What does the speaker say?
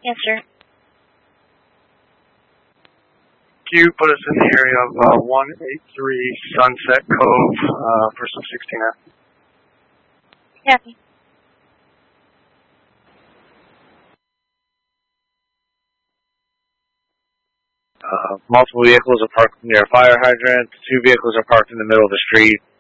Yes, sir. Can you put us in the area of 183 Sunset Cove for some 16F? Copy. Multiple vehicles are parked near a fire hydrant. 2 vehicles are parked in the middle of the street.